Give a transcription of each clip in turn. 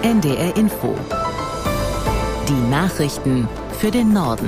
NDR Info. Die Nachrichten für den Norden.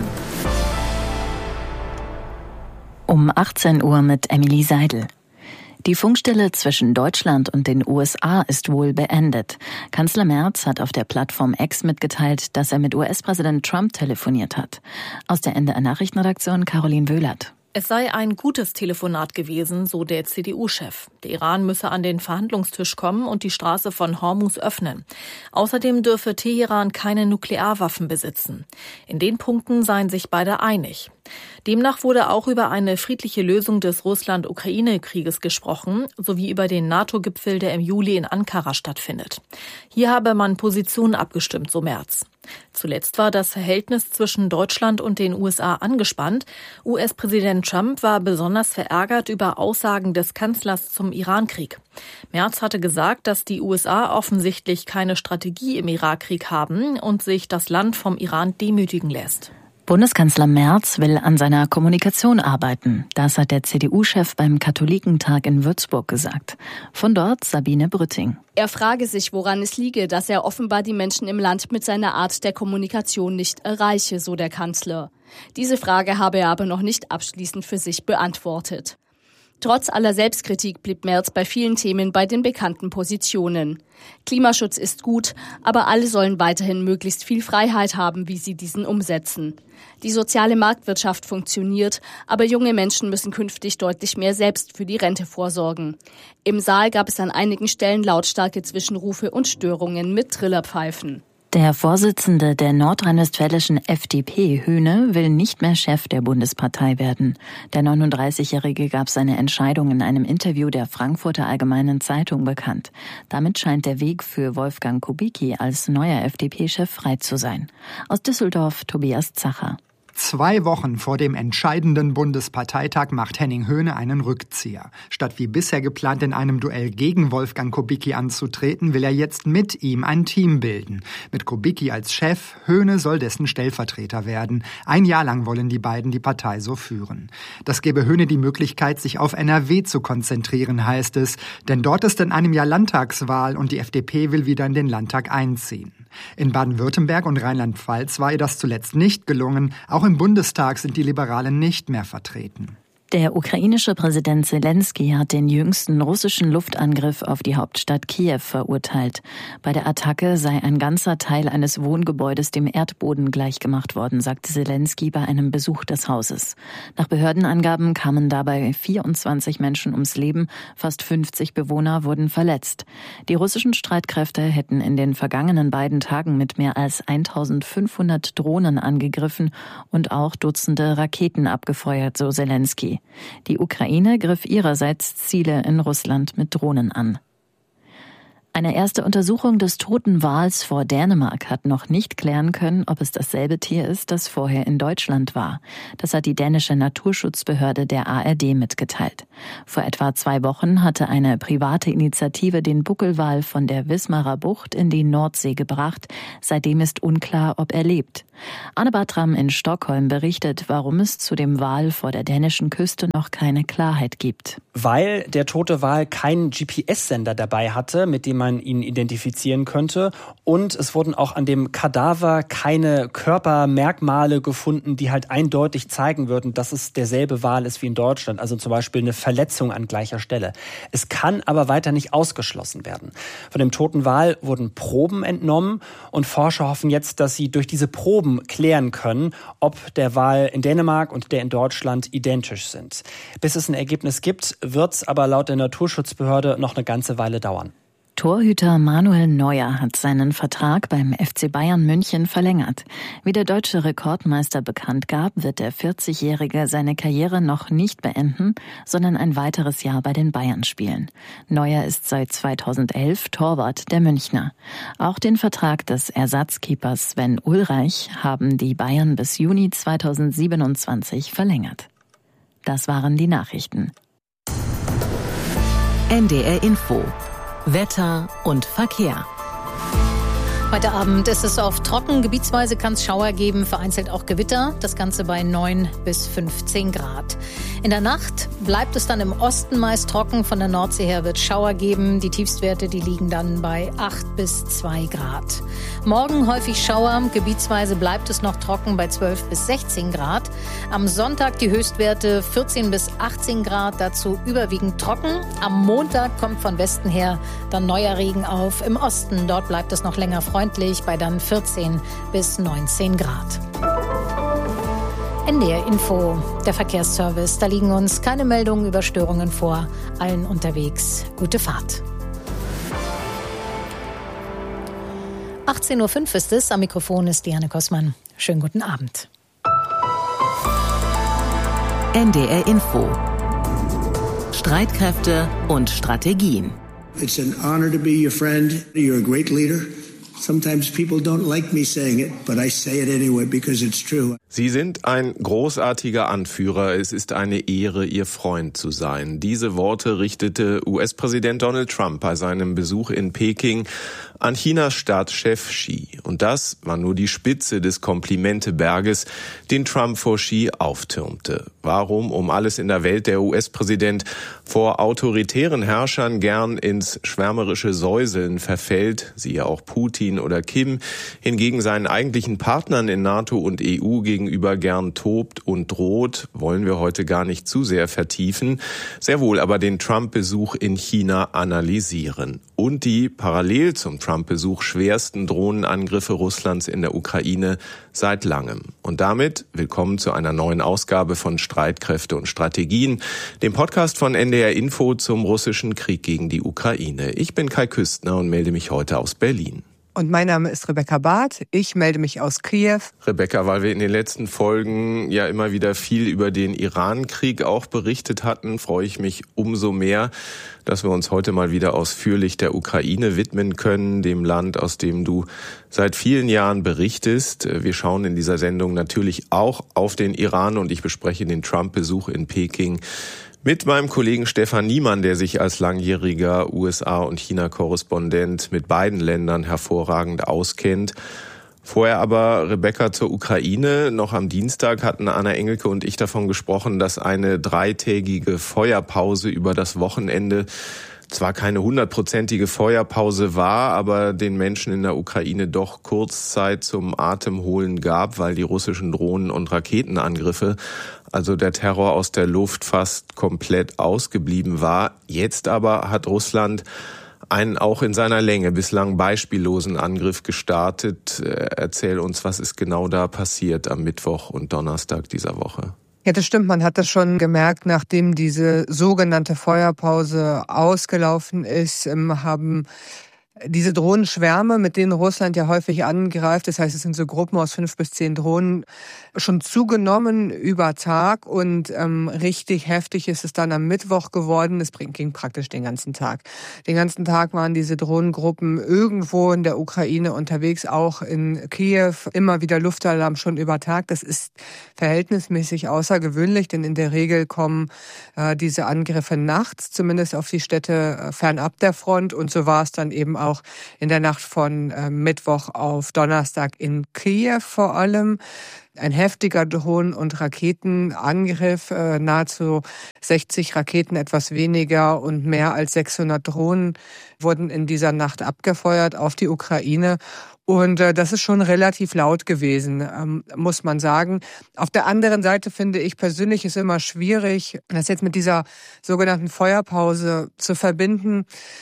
Um 18 Uhr mit Emily Seidel. Die Funkstille zwischen Deutschland und den USA ist wohl beendet. Kanzler Merz hat auf der Plattform X mitgeteilt, dass er mit US-Präsident Trump telefoniert hat. Aus der NDR Nachrichtenredaktion Caroline Wöhlert. Es sei ein gutes Telefonat gewesen, so der CDU-Chef. Der Iran müsse an den Verhandlungstisch kommen und die Straße von Hormuz öffnen. Außerdem dürfe Teheran keine Nuklearwaffen besitzen. In den Punkten seien sich beide einig. Demnach wurde auch über eine friedliche Lösung des Russland-Ukraine-Krieges gesprochen, sowie über den NATO-Gipfel, der im Juli in Ankara stattfindet. Hier habe man Positionen abgestimmt, so Merz. Zuletzt war das Verhältnis zwischen Deutschland und den USA angespannt. US-Präsident Trump war besonders verärgert über Aussagen des Kanzlers zum Irankrieg. Merz hatte gesagt, dass die USA offensichtlich keine Strategie im Irakkrieg haben und sich das Land vom Iran demütigen lässt. Bundeskanzler Merz will an seiner Kommunikation arbeiten. Das hat der CDU-Chef beim Katholikentag in Würzburg gesagt. Von dort Sabine Brütting. Er frage sich, woran es liege, dass er offenbar die Menschen im Land mit seiner Art der Kommunikation nicht erreiche, so der Kanzler. Diese Frage habe er aber noch nicht abschließend für sich beantwortet. Trotz aller Selbstkritik blieb Merz bei vielen Themen bei den bekannten Positionen. Klimaschutz ist gut, aber alle sollen weiterhin möglichst viel Freiheit haben, wie sie diesen umsetzen. Die soziale Marktwirtschaft funktioniert, aber junge Menschen müssen künftig deutlich mehr selbst für die Rente vorsorgen. Im Saal gab es an einigen Stellen lautstarke Zwischenrufe und Störungen mit Trillerpfeifen. Der Vorsitzende der nordrhein-westfälischen FDP, Höhne, will nicht mehr Chef der Bundespartei werden. Der 39-Jährige gab seine Entscheidung in einem Interview der Frankfurter Allgemeinen Zeitung bekannt. Damit scheint der Weg für Wolfgang Kubicki als neuer FDP-Chef frei zu sein. Aus Düsseldorf Tobias Zacher. 2 Wochen vor dem entscheidenden Bundesparteitag macht Henning Höhne einen Rückzieher. Statt wie bisher geplant in einem Duell gegen Wolfgang Kubicki anzutreten, will er jetzt mit ihm ein Team bilden. Mit Kubicki als Chef, Höhne soll dessen Stellvertreter werden. 1 Jahr lang wollen die beiden die Partei so führen. Das gebe Höhne die Möglichkeit, sich auf NRW zu konzentrieren, heißt es. Denn dort ist in einem Jahr Landtagswahl und die FDP will wieder in den Landtag einziehen. In Baden-Württemberg und Rheinland-Pfalz war ihr das zuletzt nicht gelungen. Auch im Bundestag sind die Liberalen nicht mehr vertreten. Der ukrainische Präsident Zelensky hat den jüngsten russischen Luftangriff auf die Hauptstadt Kiew verurteilt. Bei der Attacke sei ein ganzer Teil eines Wohngebäudes dem Erdboden gleichgemacht worden, sagte Zelensky bei einem Besuch des Hauses. Nach Behördenangaben kamen dabei 24 Menschen ums Leben, fast 50 Bewohner wurden verletzt. Die russischen Streitkräfte hätten in den vergangenen beiden Tagen mit mehr als 1500 Drohnen angegriffen und auch Dutzende Raketen abgefeuert, so Zelensky. Die Ukraine griff ihrerseits Ziele in Russland mit Drohnen an. Eine erste Untersuchung des toten Wals vor Dänemark hat noch nicht klären können, ob es dasselbe Tier ist, das vorher in Deutschland war. Das hat die dänische Naturschutzbehörde der ARD mitgeteilt. Vor etwa 2 Wochen hatte eine private Initiative den Buckelwal von der Wismarer Bucht in die Nordsee gebracht. Seitdem ist unklar, ob er lebt. Anne Bartram in Stockholm berichtet, warum es zu dem Wal vor der dänischen Küste noch keine Klarheit gibt. Weil der tote Wal keinen GPS-Sender dabei hatte, mit dem man ihn identifizieren könnte. Und es wurden auch an dem Kadaver keine Körpermerkmale gefunden, die halt eindeutig zeigen würden, dass es derselbe Wal ist wie in Deutschland. Also zum Beispiel eine Verletzung an gleicher Stelle. Es kann aber weiter nicht ausgeschlossen werden. Von dem toten Wal wurden Proben entnommen und Forscher hoffen jetzt, dass sie durch diese Proben klären können, ob der Wal in Dänemark und der in Deutschland identisch sind. Bis es ein Ergebnis gibt, wird es aber laut der Naturschutzbehörde noch eine ganze Weile dauern. Torhüter Manuel Neuer hat seinen Vertrag beim FC Bayern München verlängert. Wie der deutsche Rekordmeister bekannt gab, wird der 40-Jährige seine Karriere noch nicht beenden, sondern ein weiteres Jahr bei den Bayern spielen. Neuer ist seit 2011 Torwart der Münchner. Auch den Vertrag des Ersatzkeepers Sven Ulreich haben die Bayern bis Juni 2027 verlängert. Das waren die Nachrichten. NDR Info. Wetter und Verkehr. Heute Abend ist es oft trocken, gebietsweise kann es Schauer geben, vereinzelt auch Gewitter, das Ganze bei 9 bis 15 Grad. In der Nacht bleibt es dann im Osten meist trocken, von der Nordsee her wird Schauer geben, die Tiefstwerte, die liegen dann bei 8 bis 2 Grad. Morgen häufig Schauer, gebietsweise bleibt es noch trocken bei 12 bis 16 Grad. Am Sonntag die Höchstwerte 14 bis 18 Grad, dazu überwiegend trocken. Am Montag kommt von Westen her dann neuer Regen auf, im Osten, dort bleibt es noch länger freundlich bei dann 14 bis 19 Grad. NDR Info, der Verkehrsservice. Da liegen uns keine Meldungen über Störungen vor. Allen unterwegs gute Fahrt. 18.05 Uhr ist es. Am Mikrofon ist Diane Kossmann. Schönen guten Abend. NDR Info. Streitkräfte und Strategien. It's an honor to be your friend. You're a great leader. Sometimes people don't like me saying it, but I say it anyway because it's true. Sie sind ein großartiger Anführer. Es ist eine Ehre, Ihr Freund zu sein. Diese Worte richtete US-Präsident Donald Trump bei seinem Besuch in Peking an Chinas Staatschef Xi. Und das war nur die Spitze des Komplimenteberges, den Trump vor Xi auftürmte. Warum um alles in der Welt der US-Präsident vor autoritären Herrschern gern ins schwärmerische Säuseln verfällt, siehe auch Putin oder Kim, hingegen seinen eigentlichen Partnern in NATO und EU gegenüber gern tobt und droht, wollen wir heute gar nicht zu sehr vertiefen, sehr wohl aber den Trump-Besuch in China analysieren und die parallel zum Trump-Besuch schwersten Drohnenangriffe Russlands in der Ukraine seit langem. Und damit willkommen zu einer neuen Ausgabe von Streitkräfte und Strategien, dem Podcast von NDR Info zum russischen Krieg gegen die Ukraine. Ich bin Kai Küstner und melde mich heute aus Berlin. Und mein Name ist Rebecca Barth. Ich melde mich aus Kiew. Rebecca, weil wir in den letzten Folgen ja immer wieder viel über den Iran-Krieg auch berichtet hatten, freue ich mich umso mehr, dass wir uns heute mal wieder ausführlich der Ukraine widmen können, dem Land, aus dem du seit vielen Jahren berichtest. Wir schauen in dieser Sendung natürlich auch auf den Iran und ich bespreche den Trump-Besuch in Peking mit meinem Kollegen Stefan Niemann, der sich als langjähriger USA- und China-Korrespondent mit beiden Ländern hervorragend auskennt. Vorher aber, Rebecca, zur Ukraine. Noch am Dienstag hatten Anna Engelke und ich davon gesprochen, dass eine 3-tägige Feuerpause über das Wochenende zwar keine 100-prozentige Feuerpause war, aber den Menschen in der Ukraine doch Kurzzeit zum Atemholen gab, weil die russischen Drohnen- und Raketenangriffe, also der Terror aus der Luft, fast komplett ausgeblieben war. Jetzt aber hat Russland einen auch in seiner Länge bislang beispiellosen Angriff gestartet. Erzähl uns, was ist genau da passiert am Mittwoch und Donnerstag dieser Woche? Ja, das stimmt. Man hat das schon gemerkt, nachdem diese sogenannte Feuerpause ausgelaufen ist, haben diese Drohnenschwärme, mit denen Russland ja häufig angreift, das heißt, es sind so Gruppen aus 5 bis 10 Drohnen, schon zugenommen über Tag und richtig heftig ist es dann am Mittwoch geworden. Es ging praktisch den ganzen Tag. Den ganzen Tag waren diese Drohnengruppen irgendwo in der Ukraine unterwegs, auch in Kiew, immer wieder Luftalarm schon über Tag. Das ist verhältnismäßig außergewöhnlich, denn in der Regel kommen diese Angriffe nachts, zumindest auf die Städte fernab der Front und so war es dann eben auch in der Nacht von Mittwoch auf Donnerstag in Kiew vor allem. Ein heftiger Drohnen- und Raketenangriff, nahezu 60 Raketen, etwas weniger und mehr als 600 Drohnen wurden in dieser Nacht abgefeuert auf die Ukraine. Und das ist schon relativ laut gewesen, muss man sagen. Auf der anderen Seite finde ich persönlich es immer schwierig, das jetzt mit dieser sogenannten Feuerpause zu verbinden.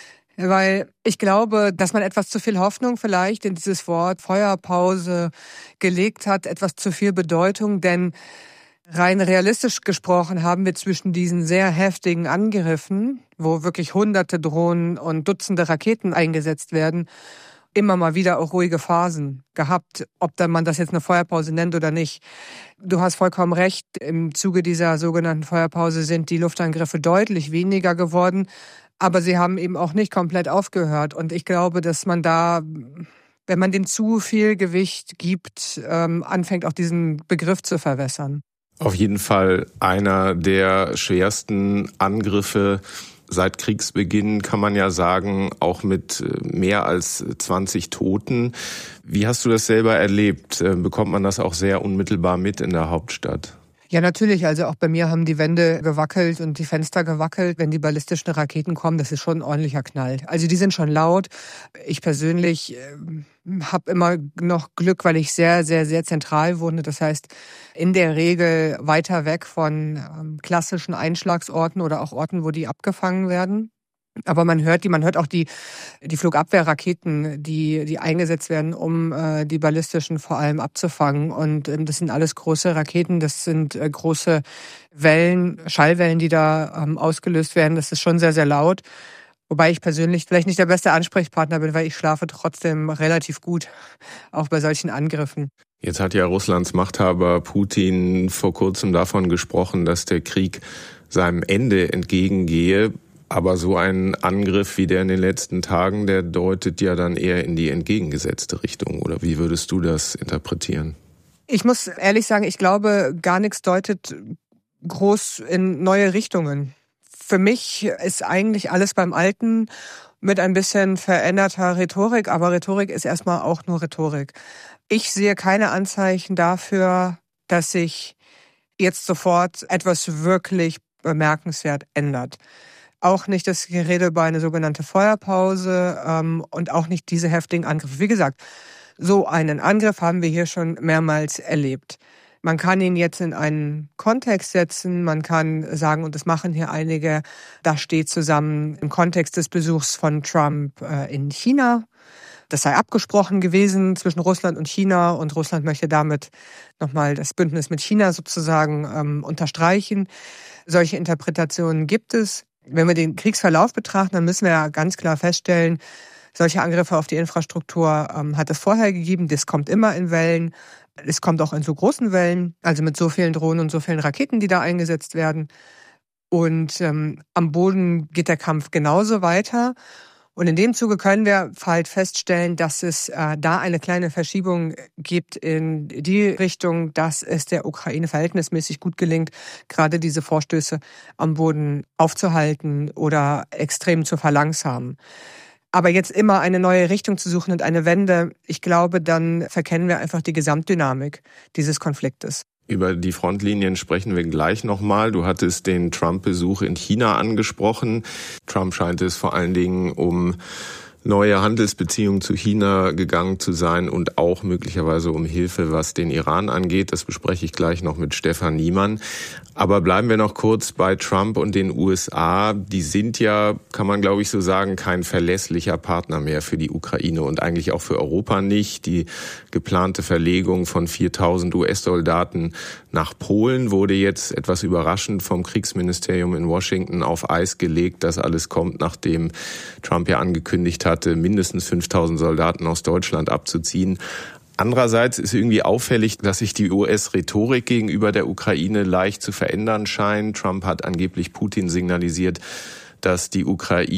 Weil ich glaube, dass man etwas zu viel Hoffnung vielleicht in dieses Wort Feuerpause gelegt hat, etwas zu viel Bedeutung, denn rein realistisch gesprochen haben wir zwischen diesen sehr heftigen Angriffen, wo wirklich hunderte Drohnen und Dutzende Raketen eingesetzt werden, immer mal wieder auch ruhige Phasen gehabt, ob dann man das jetzt eine Feuerpause nennt oder nicht. Du hast vollkommen recht, im Zuge dieser sogenannten Feuerpause sind die Luftangriffe deutlich weniger geworden. Aber sie haben eben auch nicht komplett aufgehört. Und ich glaube, dass man da, wenn man dem zu viel Gewicht gibt, anfängt auch diesen Begriff zu verwässern. Auf jeden Fall einer der schwersten Angriffe seit Kriegsbeginn, kann man ja sagen, auch mit mehr als 20 Toten. Wie hast du das selber erlebt? Bekommt man das auch sehr unmittelbar mit in der Hauptstadt? Ja, natürlich. Also auch bei mir haben die Wände gewackelt und die Fenster gewackelt, wenn die ballistischen Raketen kommen. Das ist schon ein ordentlicher Knall. Also die sind schon laut. Ich persönlich habe immer noch Glück, weil ich sehr, sehr, sehr zentral wohne. Das heißt, in der Regel weiter weg von klassischen Einschlagsorten oder auch Orten, wo die abgefangen werden. Aber man hört auch die Flugabwehrraketen, die eingesetzt werden, um die ballistischen vor allem abzufangen. Und das sind alles große Raketen, das sind große Wellen, Schallwellen, die da ausgelöst werden. Das ist schon sehr, sehr laut. Wobei ich persönlich vielleicht nicht der beste Ansprechpartner bin, weil ich schlafe trotzdem relativ gut, auch bei solchen Angriffen. Jetzt hat ja Russlands Machthaber Putin vor kurzem davon gesprochen, dass der Krieg seinem Ende entgegengehe. Aber so ein Angriff wie der in den letzten Tagen, der deutet ja dann eher in die entgegengesetzte Richtung. Oder wie würdest du das interpretieren? Ich muss ehrlich sagen, ich glaube, gar nichts deutet groß in neue Richtungen. Für mich ist eigentlich alles beim Alten mit ein bisschen veränderter Rhetorik. Aber Rhetorik ist erstmal auch nur Rhetorik. Ich sehe keine Anzeichen dafür, dass sich jetzt sofort etwas wirklich bemerkenswert ändert. Auch nicht das Gerede über eine sogenannte Feuerpause und auch nicht diese heftigen Angriffe. Wie gesagt, so einen Angriff haben wir hier schon mehrmals erlebt. Man kann ihn jetzt in einen Kontext setzen, man kann sagen, und das machen hier einige, das steht zusammen im Kontext des Besuchs von Trump in China. Das sei abgesprochen gewesen zwischen Russland und China und Russland möchte damit nochmal das Bündnis mit China sozusagen unterstreichen. Solche Interpretationen gibt es. Wenn wir den Kriegsverlauf betrachten, dann müssen wir ja ganz klar feststellen, solche Angriffe auf die Infrastruktur hat es vorher gegeben. Das kommt immer in Wellen. Es kommt auch in so großen Wellen, also mit so vielen Drohnen und so vielen Raketen, die da eingesetzt werden. Und am Boden geht der Kampf genauso weiter. Und in dem Zuge können wir halt feststellen, dass es da eine kleine Verschiebung gibt in die Richtung, dass es der Ukraine verhältnismäßig gut gelingt, gerade diese Vorstöße am Boden aufzuhalten oder extrem zu verlangsamen. Aber jetzt immer eine neue Richtung zu suchen und eine Wende, ich glaube, dann verkennen wir einfach die Gesamtdynamik dieses Konfliktes. Über die Frontlinien sprechen wir gleich nochmal. Du hattest den Trump-Besuch in China angesprochen. Trump scheint es vor allen Dingen um neue Handelsbeziehungen zu China gegangen zu sein und auch möglicherweise um Hilfe, was den Iran angeht. Das bespreche ich gleich noch mit Stefan Niemann. Aber bleiben wir noch kurz bei Trump und den USA. Die sind ja, kann man glaube ich so sagen, kein verlässlicher Partner mehr für die Ukraine und eigentlich auch für Europa nicht. Die geplante Verlegung von 4.000 US-Soldaten nach Polen wurde jetzt etwas überraschend vom Kriegsministerium in Washington auf Eis gelegt. Das alles kommt, nachdem Trump ja angekündigt hatte, mindestens 5.000 Soldaten aus Deutschland abzuziehen. Andererseits ist irgendwie auffällig, dass sich die US-Rhetorik gegenüber der Ukraine leicht zu verändern scheint. Trump hat angeblich Putin signalisiert, dass die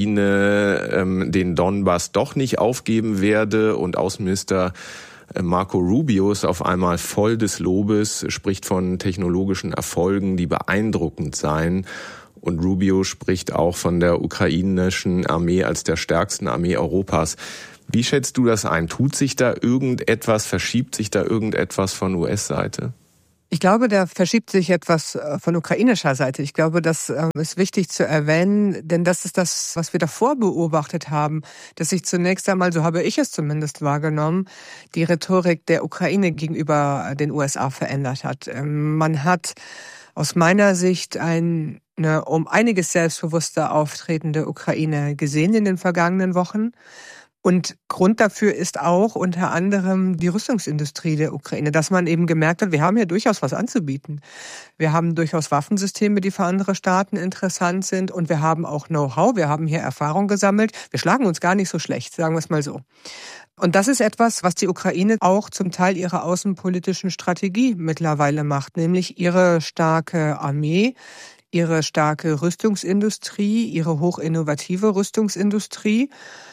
Ukraine den Donbass doch nicht aufgeben werde. Und Außenminister Marco Rubio ist auf einmal voll des Lobes, spricht von technologischen Erfolgen, die beeindruckend seien. Und Rubio spricht auch von der ukrainischen Armee als der stärksten Armee Europas. Wie schätzt du das ein? Tut sich da irgendetwas, verschiebt sich da irgendetwas von US-Seite? Ich glaube, da verschiebt sich etwas von ukrainischer Seite. Ich glaube, das ist wichtig zu erwähnen, denn das ist das, was wir davor beobachtet haben, dass sich zunächst einmal, so habe ich es zumindest wahrgenommen, die Rhetorik der Ukraine gegenüber den USA verändert hat. Man hat aus meiner Sicht eine um einiges selbstbewusster auftretende Ukraine gesehen in den vergangenen Wochen. Und Grund dafür ist auch unter anderem die Rüstungsindustrie der Ukraine, dass man eben gemerkt hat, wir haben hier durchaus was anzubieten. Wir haben durchaus Waffensysteme, die für andere Staaten interessant sind und wir haben auch Know-how, wir haben hier Erfahrung gesammelt. Wir schlagen uns gar nicht so schlecht, sagen wir es mal so. Und das ist etwas, was die Ukraine auch zum Teil ihrer außenpolitischen Strategie mittlerweile macht, nämlich ihre starke Armee, ihre starke Rüstungsindustrie, ihre hochinnovative Rüstungsindustrie.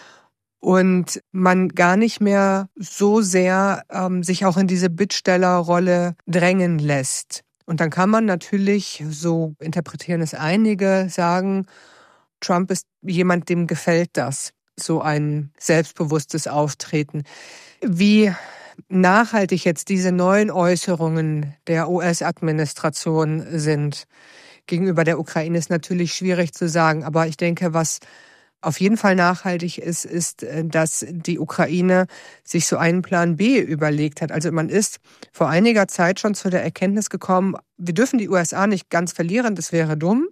Und man gar nicht mehr so sehr sich auch in diese Bittstellerrolle drängen lässt. Und dann kann man natürlich, so interpretieren es einige, sagen, Trump ist jemand, dem gefällt das, so ein selbstbewusstes Auftreten. Wie nachhaltig jetzt diese neuen Äußerungen der US-Administration sind gegenüber der Ukraine, ist natürlich schwierig zu sagen. Aber ich denke, was auf jeden Fall nachhaltig ist, dass die Ukraine sich so einen Plan B überlegt hat. Also man ist vor einiger Zeit schon zu der Erkenntnis gekommen, wir dürfen die USA nicht ganz verlieren, das wäre dumm.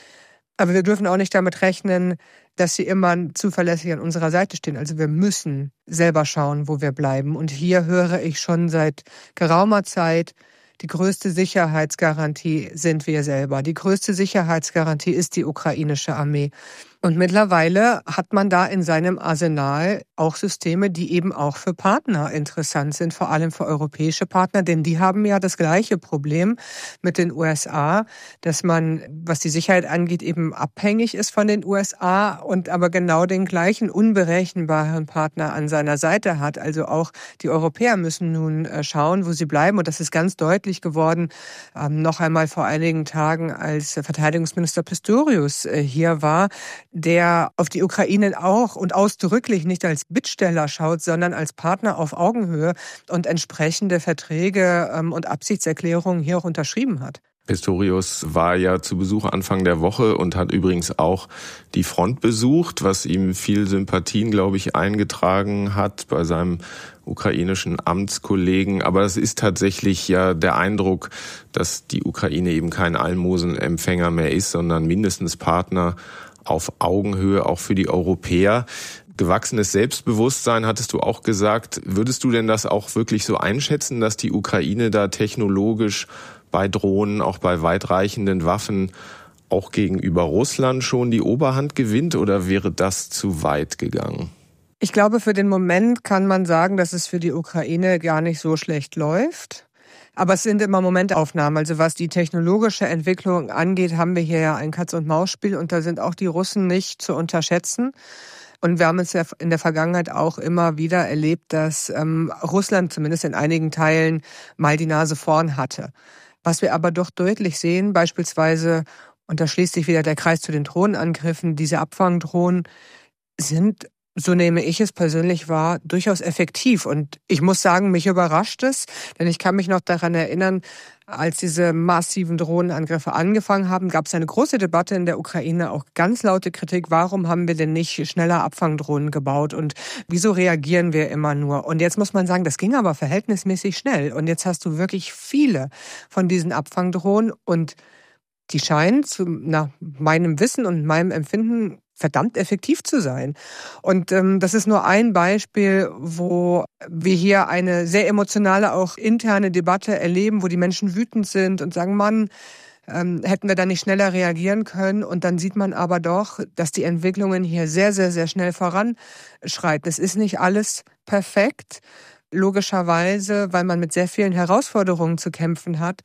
Aber wir dürfen auch nicht damit rechnen, dass sie immer zuverlässig an unserer Seite stehen. Also wir müssen selber schauen, wo wir bleiben. Und hier höre ich schon seit geraumer Zeit, die größte Sicherheitsgarantie sind wir selber. Die größte Sicherheitsgarantie ist die ukrainische Armee. Und mittlerweile hat man da in seinem Arsenal auch Systeme, die eben auch für Partner interessant sind, vor allem für europäische Partner, denn die haben ja das gleiche Problem mit den USA, dass man, was die Sicherheit angeht, eben abhängig ist von den USA und aber genau den gleichen unberechenbaren Partner an seiner Seite hat. Also auch die Europäer müssen nun schauen, wo sie bleiben. Und das ist ganz deutlich geworden, noch einmal vor einigen Tagen, als Verteidigungsminister Pistorius hier war, der auf die Ukraine auch und ausdrücklich nicht als Bittsteller schaut, sondern als Partner auf Augenhöhe und entsprechende Verträge und Absichtserklärungen hier auch unterschrieben hat. Pistorius war ja zu Besuch Anfang der Woche und hat übrigens auch die Front besucht, was ihm viel Sympathien, glaube ich, eingetragen hat bei seinem ukrainischen Amtskollegen. Aber es ist tatsächlich ja der Eindruck, dass die Ukraine eben kein Almosenempfänger mehr ist, sondern mindestens Partner auf Augenhöhe, auch für die Europäer. Gewachsenes Selbstbewusstsein, hattest du auch gesagt. Würdest du denn das auch wirklich so einschätzen, dass die Ukraine da technologisch bei Drohnen, auch bei weitreichenden Waffen, auch gegenüber Russland schon die Oberhand gewinnt, oder wäre das zu weit gegangen? Ich glaube, für den Moment kann man sagen, dass es für die Ukraine gar nicht so schlecht läuft. Aber es sind immer Momentaufnahmen. Also was die technologische Entwicklung angeht, haben wir hier ja ein Katz-und-Maus-Spiel und da sind auch die Russen nicht zu unterschätzen. Und wir haben es ja in der Vergangenheit auch immer wieder erlebt, dass Russland zumindest in einigen Teilen mal die Nase vorn hatte. Was wir aber doch deutlich sehen, beispielsweise, und da schließt sich wieder der Kreis zu den Drohnenangriffen, diese Abfangdrohnen sind, so nehme ich es persönlich wahr, durchaus effektiv. Und ich muss sagen, mich überrascht es, denn ich kann mich noch daran erinnern, als diese massiven Drohnenangriffe angefangen haben, gab es eine große Debatte in der Ukraine, auch ganz laute Kritik, warum haben wir denn nicht schneller Abfangdrohnen gebaut und wieso reagieren wir immer nur? Und jetzt muss man sagen, das ging aber verhältnismäßig schnell. Und jetzt hast du wirklich viele von diesen Abfangdrohnen und die scheinen nach meinem Wissen und meinem Empfinden verdammt effektiv zu sein. Und das ist nur ein Beispiel, wo wir hier eine sehr emotionale, auch interne Debatte erleben, wo die Menschen wütend sind und sagen, Mann, hätten wir da nicht schneller reagieren können. Und dann sieht man aber doch, dass die Entwicklungen hier sehr, sehr, sehr schnell voranschreiten. Es ist nicht alles perfekt, logischerweise, weil man mit sehr vielen Herausforderungen zu kämpfen hat.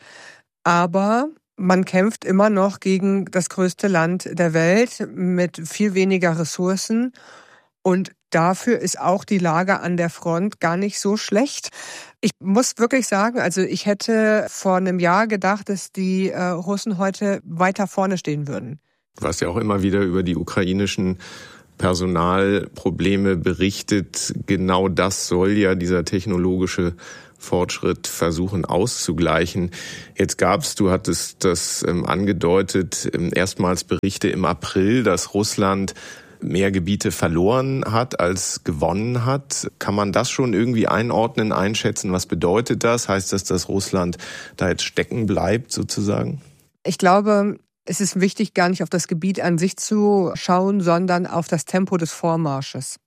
Aber man kämpft immer noch gegen das größte Land der Welt mit viel weniger Ressourcen. Und dafür ist auch die Lage an der Front gar nicht so schlecht. Ich muss wirklich sagen, also ich hätte vor einem Jahr gedacht, dass die Russen heute weiter vorne stehen würden. Du hast ja auch immer wieder über die ukrainischen Personalprobleme berichtet. Genau das soll ja dieser technologische Fortschritt versuchen auszugleichen. Jetzt du hattest das angedeutet, erstmals Berichte im April, dass Russland mehr Gebiete verloren hat als gewonnen hat. Kann man das schon irgendwie einordnen, einschätzen? Was bedeutet das? Heißt das, dass Russland da jetzt stecken bleibt sozusagen? Ich glaube, es ist wichtig, gar nicht auf das Gebiet an sich zu schauen, sondern auf das Tempo des Vormarsches.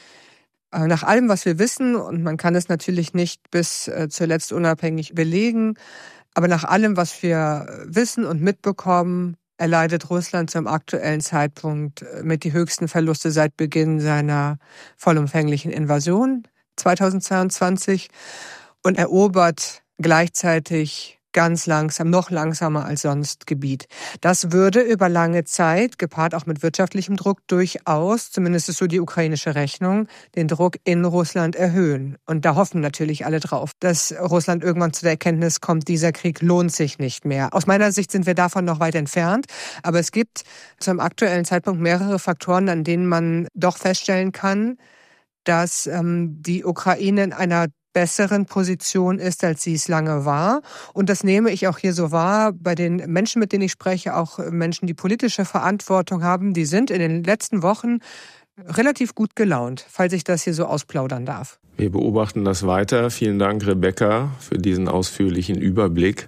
Nach allem, was wir wissen, und man kann es natürlich nicht bis zuletzt unabhängig belegen, aber nach allem, was wir wissen und mitbekommen, erleidet Russland zum aktuellen Zeitpunkt mit die höchsten Verluste seit Beginn seiner vollumfänglichen Invasion 2022 und erobert gleichzeitig ganz langsam, noch langsamer als sonst Gebiet. Das würde über lange Zeit, gepaart auch mit wirtschaftlichem Druck, durchaus, zumindest ist so die ukrainische Rechnung, den Druck in Russland erhöhen. Und da hoffen natürlich alle drauf, dass Russland irgendwann zu der Erkenntnis kommt, dieser Krieg lohnt sich nicht mehr. Aus meiner Sicht sind wir davon noch weit entfernt. Aber es gibt zum aktuellen Zeitpunkt mehrere Faktoren, an denen man doch feststellen kann, dass die Ukraine in einer besseren Position ist, als sie es lange war. Und das nehme ich auch hier so wahr bei den Menschen, mit denen ich spreche, auch Menschen, die politische Verantwortung haben. Die sind in den letzten Wochen relativ gut gelaunt, falls ich das hier so ausplaudern darf. Wir beobachten das weiter. Vielen Dank, Rebecca, für diesen ausführlichen Überblick.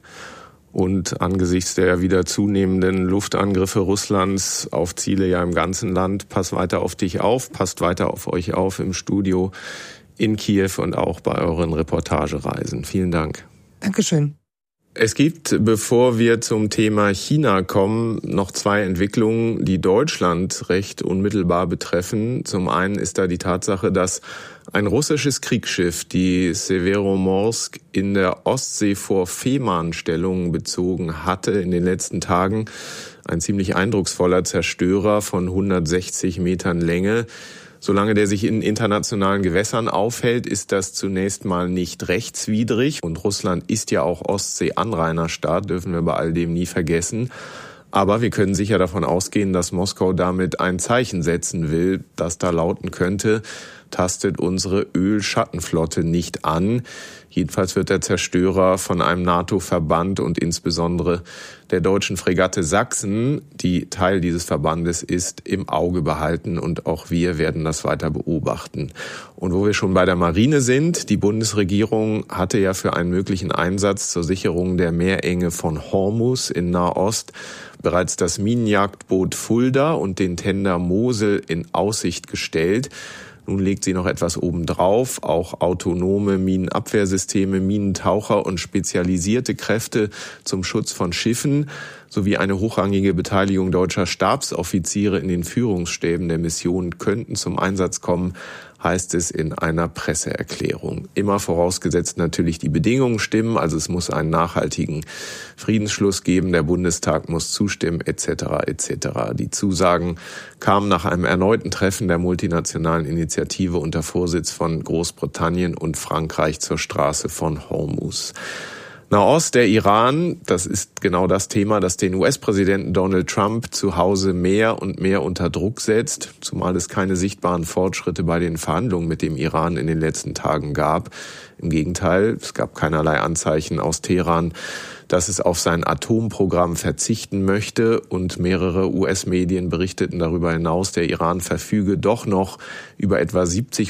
Und angesichts der wieder zunehmenden Luftangriffe Russlands auf Ziele ja im ganzen Land, pass weiter auf dich auf, passt weiter auf euch auf im Studio in Kiew und auch bei euren Reportagereisen. Vielen Dank. Dankeschön. Es gibt, bevor wir zum Thema China kommen, noch zwei Entwicklungen, die Deutschland recht unmittelbar betreffen. Zum einen ist da die Tatsache, dass ein russisches Kriegsschiff, die Severomorsk, in der Ostsee vor Fehmarn Stellung bezogen hatte in den letzten Tagen. Ein ziemlich eindrucksvoller Zerstörer von 160 Metern Länge. Solange der sich in internationalen Gewässern aufhält, ist das zunächst mal nicht rechtswidrig. Und Russland ist ja auch Ostsee-Anrainerstaat, dürfen wir bei all dem nie vergessen. Aber wir können sicher davon ausgehen, dass Moskau damit ein Zeichen setzen will, das da lauten könnte: tastet unsere Ölschattenflotte nicht an. Jedenfalls wird der Zerstörer von einem NATO-Verband und insbesondere der deutschen Fregatte Sachsen, die Teil dieses Verbandes ist, im Auge behalten. Und auch wir werden das weiter beobachten. Und wo wir schon bei der Marine sind, die Bundesregierung hatte ja für einen möglichen Einsatz zur Sicherung der Meerenge von Hormuz in Nahost bereits das Minenjagdboot Fulda und den Tender Mosel in Aussicht gestellt. Nun legt sie noch etwas obendrauf, auch autonome Minenabwehrsysteme, Minentaucher und spezialisierte Kräfte zum Schutz von Schiffen sowie eine hochrangige Beteiligung deutscher Stabsoffiziere in den Führungsstäben der Mission könnten zum Einsatz kommen, heißt es in einer Presseerklärung. Immer vorausgesetzt natürlich die Bedingungen stimmen, also es muss einen nachhaltigen Friedensschluss geben, der Bundestag muss zustimmen, etc. etc. Die Zusagen kamen nach einem erneuten Treffen der multinationalen Initiative unter Vorsitz von Großbritannien und Frankreich zur Straße von Hormuz. Nahost, der Iran, das ist genau das Thema, das den US-Präsidenten Donald Trump zu Hause mehr und mehr unter Druck setzt, zumal es keine sichtbaren Fortschritte bei den Verhandlungen mit dem Iran in den letzten Tagen gab. Im Gegenteil, es gab keinerlei Anzeichen aus Teheran, dass es auf sein Atomprogramm verzichten möchte, und mehrere US-Medien berichteten darüber hinaus, der Iran verfüge doch noch über etwa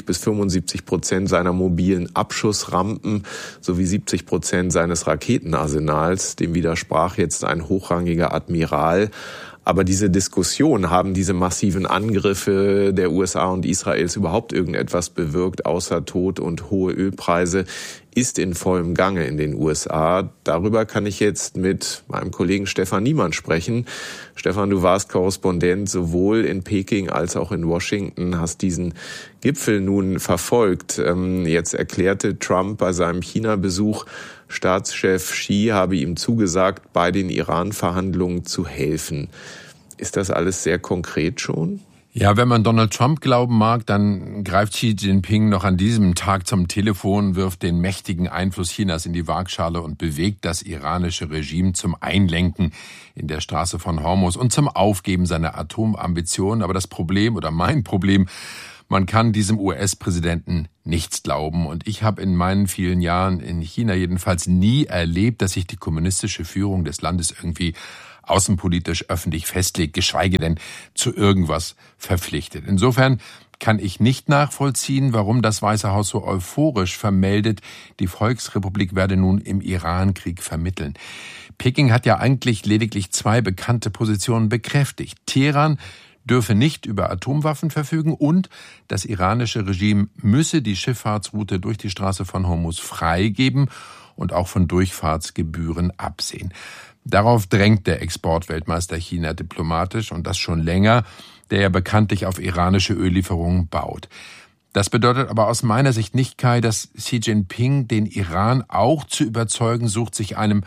70-75% seiner mobilen Abschussrampen sowie 70% seines Raketenarsenals. Dem widersprach jetzt ein hochrangiger Admiral. Aber diese Diskussion, haben diese massiven Angriffe der USA und Israels überhaupt irgendetwas bewirkt, außer Tod und hohe Ölpreise, ist in vollem Gange in den USA. Darüber kann ich jetzt mit meinem Kollegen Stefan Niemann sprechen. Stefan, du warst Korrespondent sowohl in Peking als auch in Washington, hast diesen Gipfel nun verfolgt. Jetzt erklärte Trump bei seinem China-Besuch, Staatschef Xi habe ihm zugesagt, bei den Iran-Verhandlungen zu helfen. Ist das alles sehr konkret schon? Ja, wenn man Donald Trump glauben mag, dann greift Xi Jinping noch an diesem Tag zum Telefon, wirft den mächtigen Einfluss Chinas in die Waagschale und bewegt das iranische Regime zum Einlenken in der Straße von Hormuz und zum Aufgeben seiner Atomambitionen. Aber das Problem oder mein Problem: man kann diesem US-Präsidenten nichts glauben. Und ich habe in meinen vielen Jahren in China jedenfalls nie erlebt, dass sich die kommunistische Führung des Landes irgendwie außenpolitisch öffentlich festlegt, geschweige denn zu irgendwas verpflichtet. Insofern kann ich nicht nachvollziehen, warum das Weiße Haus so euphorisch vermeldet, die Volksrepublik werde nun im Irankrieg vermitteln. Peking hat ja eigentlich lediglich zwei bekannte Positionen bekräftigt. Teheran dürfe nicht über Atomwaffen verfügen und das iranische Regime müsse die Schifffahrtsroute durch die Straße von Hormuz freigeben und auch von Durchfahrtsgebühren absehen. Darauf drängt der Exportweltmeister China diplomatisch, und das schon länger, der ja bekanntlich auf iranische Öllieferungen baut. Das bedeutet aber aus meiner Sicht nicht, Kai, dass Xi Jinping den Iran auch zu überzeugen sucht, sich einem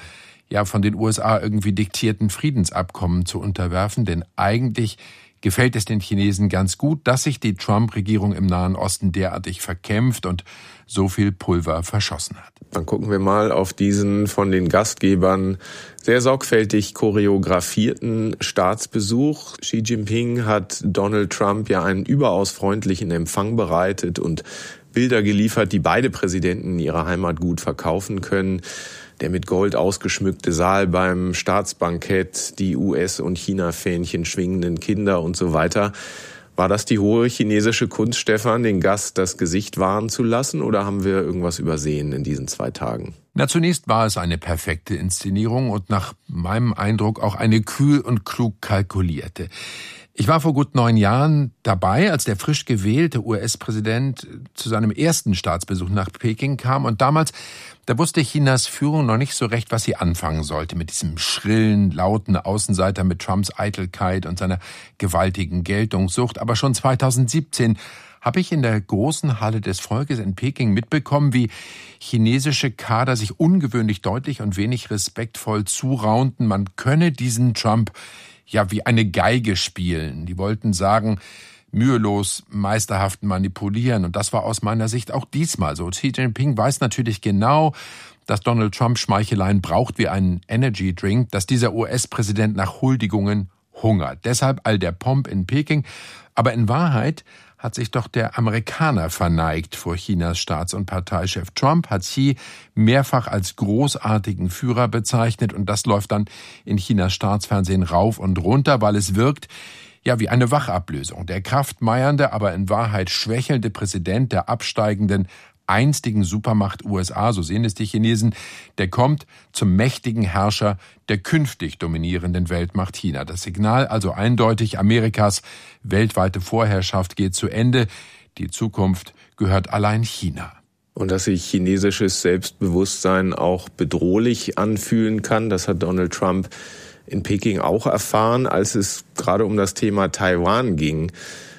von den USA irgendwie diktierten Friedensabkommen zu unterwerfen, denn eigentlich gefällt es den Chinesen ganz gut, dass sich die Trump-Regierung im Nahen Osten derartig verkämpft und so viel Pulver verschossen hat. Dann gucken wir mal auf diesen von den Gastgebern sehr sorgfältig choreografierten Staatsbesuch. Xi Jinping hat Donald Trump ja einen überaus freundlichen Empfang bereitet und Bilder geliefert, die beide Präsidenten in ihrer Heimat gut verkaufen können. Der mit Gold ausgeschmückte Saal beim Staatsbankett, die US- und China-Fähnchen schwingenden Kinder und so weiter. War das die hohe chinesische Kunst, Stefan, den Gast das Gesicht wahren zu lassen, oder haben wir irgendwas übersehen in diesen 2 Tagen? Zunächst war es eine perfekte Inszenierung und nach meinem Eindruck auch eine kühl und klug kalkulierte. Ich war vor gut 9 Jahren dabei, als der frisch gewählte US-Präsident zu seinem ersten Staatsbesuch nach Peking kam. Und damals, da wusste Chinas Führung noch nicht so recht, was sie anfangen sollte mit diesem schrillen, lauten Außenseiter mit Trumps Eitelkeit und seiner gewaltigen Geltungssucht. Aber schon 2017 habe ich in der großen Halle des Volkes in Peking mitbekommen, wie chinesische Kader sich ungewöhnlich deutlich und wenig respektvoll zuraunten, man könne diesen Trump wie eine Geige spielen. Die wollten sagen, mühelos, meisterhaft manipulieren. Und das war aus meiner Sicht auch diesmal so. Xi Jinping weiß natürlich genau, dass Donald Trump Schmeicheleien braucht wie einen Energy-Drink, dass dieser US-Präsident nach Huldigungen hungert. Deshalb all der Pomp in Peking. Aber in Wahrheit hat sich doch der Amerikaner verneigt vor Chinas Staats- und Parteichef. Trump hat Xi mehrfach als großartigen Führer bezeichnet und das läuft dann in Chinas Staatsfernsehen rauf und runter, weil es wirkt wie eine Wachablösung. Der kraftmeiernde, aber in Wahrheit schwächelnde Präsident der absteigenden einstigen Supermacht USA, so sehen es die Chinesen, der kommt zum mächtigen Herrscher der künftig dominierenden Weltmacht China. Das Signal also eindeutig, Amerikas weltweite Vorherrschaft geht zu Ende. Die Zukunft gehört allein China. Und dass sich chinesisches Selbstbewusstsein auch bedrohlich anfühlen kann, das hat Donald Trump in Peking auch erfahren, als es gerade um das Thema Taiwan ging.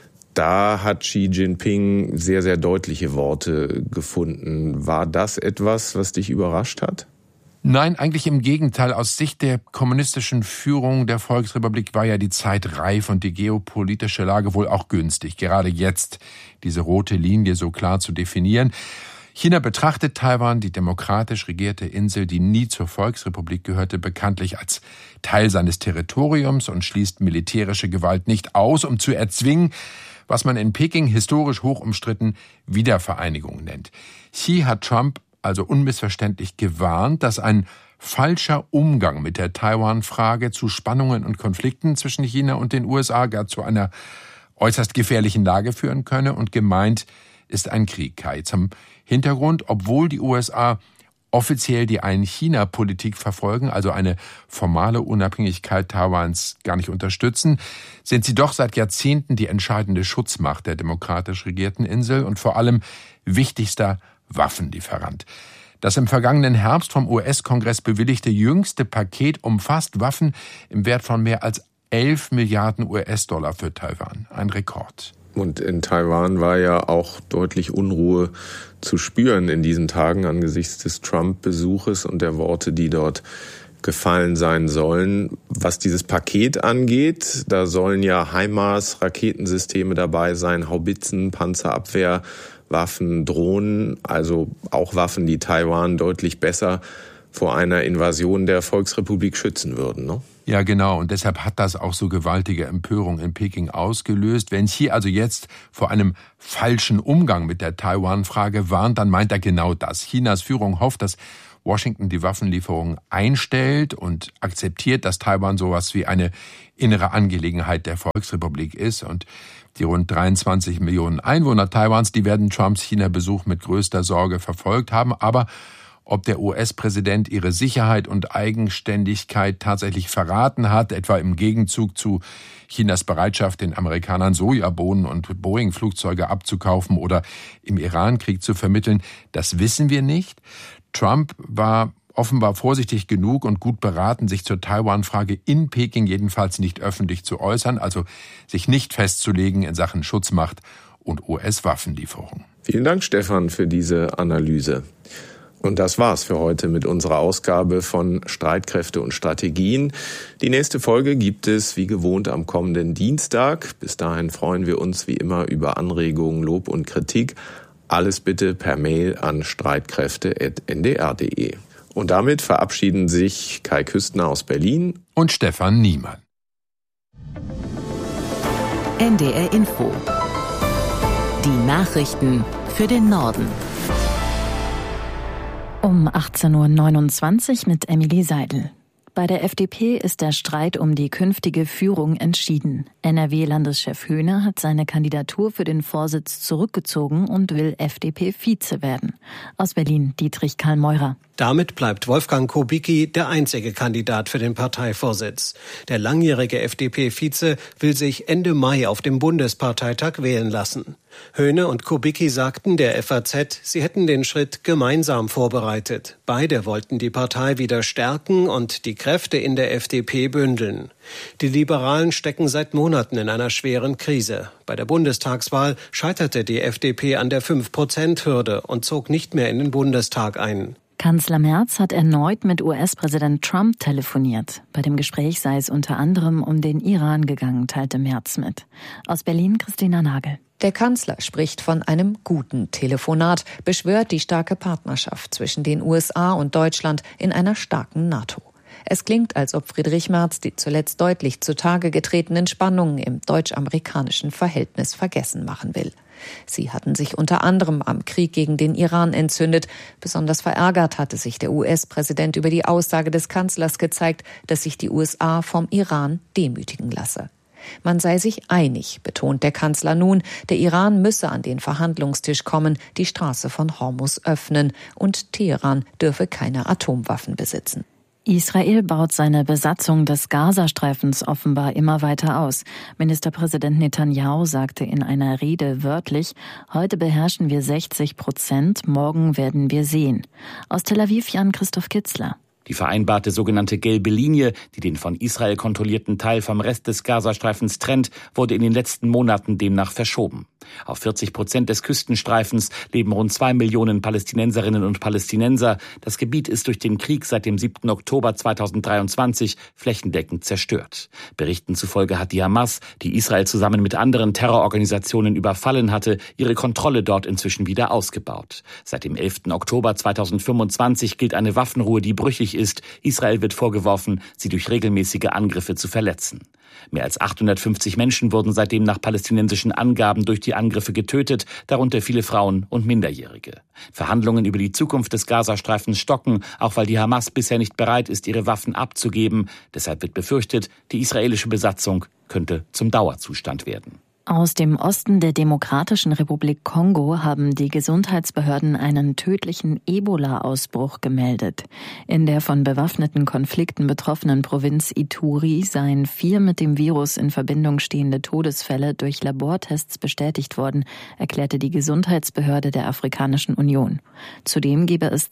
Da hat Xi Jinping sehr, sehr deutliche Worte gefunden. War das etwas, was dich überrascht hat? Nein, eigentlich im Gegenteil. Aus Sicht der kommunistischen Führung der Volksrepublik war ja die Zeit reif und die geopolitische Lage wohl auch günstig. Gerade jetzt diese rote Linie so klar zu definieren. China betrachtet Taiwan, die demokratisch regierte Insel, die nie zur Volksrepublik gehörte, bekanntlich als Teil seines Territoriums und schließt militärische Gewalt nicht aus, um zu erzwingen, was man in Peking historisch hoch umstritten Wiedervereinigung nennt. Xi hat Trump also unmissverständlich gewarnt, dass ein falscher Umgang mit der Taiwan-Frage zu Spannungen und Konflikten zwischen China und den USA gar zu einer äußerst gefährlichen Lage führen könne und gemeint ist ein Krieg. Kai, zum Hintergrund, obwohl die USA offiziell die Ein-China-Politik verfolgen, also eine formale Unabhängigkeit Taiwans gar nicht unterstützen, sind sie doch seit Jahrzehnten die entscheidende Schutzmacht der demokratisch regierten Insel und vor allem wichtigster Waffenlieferant. Das im vergangenen Herbst vom US-Kongress bewilligte jüngste Paket umfasst Waffen im Wert von mehr als 11 Milliarden US-Dollar für Taiwan. Ein Rekord. Und in Taiwan war ja auch deutlich Unruhe zu spüren in diesen Tagen angesichts des Trump-Besuches und der Worte, die dort gefallen sein sollen. Was dieses Paket angeht, da sollen ja HIMARS-Raketensysteme dabei sein, Haubitzen, Panzerabwehr, Waffen, Drohnen, also auch Waffen, die Taiwan deutlich besser vor einer Invasion der Volksrepublik schützen würden, ne? Ja, genau. Und deshalb hat das auch so gewaltige Empörung in Peking ausgelöst. Wenn Xi also jetzt vor einem falschen Umgang mit der Taiwan-Frage warnt, dann meint er genau das. Chinas Führung hofft, dass Washington die Waffenlieferungen einstellt und akzeptiert, dass Taiwan sowas wie eine innere Angelegenheit der Volksrepublik ist. Und die rund 23 Millionen Einwohner Taiwans, die werden Trumps China-Besuch mit größter Sorge verfolgt haben. Aber ob der US-Präsident ihre Sicherheit und Eigenständigkeit tatsächlich verraten hat, etwa im Gegenzug zu Chinas Bereitschaft, den Amerikanern Sojabohnen und Boeing-Flugzeuge abzukaufen oder im Iran-Krieg zu vermitteln, das wissen wir nicht. Trump war offenbar vorsichtig genug und gut beraten, sich zur Taiwan-Frage in Peking jedenfalls nicht öffentlich zu äußern, also sich nicht festzulegen in Sachen Schutzmacht und US-Waffenlieferung. Vielen Dank, Stefan, für diese Analyse. Und das war's für heute mit unserer Ausgabe von Streitkräfte und Strategien. Die nächste Folge gibt es wie gewohnt am kommenden Dienstag. Bis dahin freuen wir uns wie immer über Anregungen, Lob und Kritik. Alles bitte per Mail an streitkräfte@ndr.de. Und damit verabschieden sich Kai Küstner aus Berlin und Stefan Niemann. NDR Info. Die Nachrichten für den Norden. Um 18.29 Uhr mit Emilie Seidel. Bei der FDP ist der Streit um die künftige Führung entschieden. NRW-Landeschef Höhne hat seine Kandidatur für den Vorsitz zurückgezogen und will FDP-Vize werden. Aus Berlin Dietrich Karl-Meurer. Damit bleibt Wolfgang Kubicki der einzige Kandidat für den Parteivorsitz. Der langjährige FDP-Vize will sich Ende Mai auf dem Bundesparteitag wählen lassen. Höhne und Kubicki sagten der FAZ, sie hätten den Schritt gemeinsam vorbereitet. Beide wollten die Partei wieder stärken und die Kräfte in der FDP bündeln. Die Liberalen stecken seit Monaten in einer schweren Krise. Bei der Bundestagswahl scheiterte die FDP an der 5%-Hürde und zog nicht mehr in den Bundestag ein. Kanzler Merz hat erneut mit US-Präsident Trump telefoniert. Bei dem Gespräch sei es unter anderem um den Iran gegangen, teilte Merz mit. Aus Berlin Christina Nagel. Der Kanzler spricht von einem guten Telefonat, beschwört die starke Partnerschaft zwischen den USA und Deutschland in einer starken NATO. Es klingt, als ob Friedrich Merz die zuletzt deutlich zutage getretenen Spannungen im deutsch-amerikanischen Verhältnis vergessen machen will. Sie hatten sich unter anderem am Krieg gegen den Iran entzündet. Besonders verärgert hatte sich der US-Präsident über die Aussage des Kanzlers gezeigt, dass sich die USA vom Iran demütigen lasse. Man sei sich einig, betont der Kanzler nun, der Iran müsse an den Verhandlungstisch kommen, die Straße von Hormuz öffnen und Teheran dürfe keine Atomwaffen besitzen. Israel baut seine Besatzung des Gazastreifens offenbar immer weiter aus. Ministerpräsident Netanyahu sagte in einer Rede wörtlich, heute beherrschen wir 60%, morgen werden wir sehen. Aus Tel Aviv Jan-Christoph Kitzler. Die vereinbarte sogenannte gelbe Linie, die den von Israel kontrollierten Teil vom Rest des Gazastreifens trennt, wurde in den letzten Monaten demnach verschoben. Auf 40% des Küstenstreifens leben rund 2 Millionen Palästinenserinnen und Palästinenser. Das Gebiet ist durch den Krieg seit dem 7. Oktober 2023 flächendeckend zerstört. Berichten zufolge hat die Hamas, die Israel zusammen mit anderen Terrororganisationen überfallen hatte, ihre Kontrolle dort inzwischen wieder ausgebaut. Seit dem 11. Oktober 2025 gilt eine Waffenruhe, die brüchig ist. Israel wird vorgeworfen, sie durch regelmäßige Angriffe zu verletzen. Mehr als 850 Menschen wurden seitdem nach palästinensischen Angaben durch die Angriffe getötet, darunter viele Frauen und Minderjährige. Verhandlungen über die Zukunft des Gazastreifens stocken, auch weil die Hamas bisher nicht bereit ist, ihre Waffen abzugeben. Deshalb wird befürchtet, die israelische Besatzung könnte zum Dauerzustand werden. Aus dem Osten der Demokratischen Republik Kongo haben die Gesundheitsbehörden einen tödlichen Ebola-Ausbruch gemeldet. In der von bewaffneten Konflikten betroffenen Provinz Ituri seien 4 mit dem Virus in Verbindung stehende Todesfälle durch Labortests bestätigt worden, erklärte die Gesundheitsbehörde der Afrikanischen Union. Zudem gebe es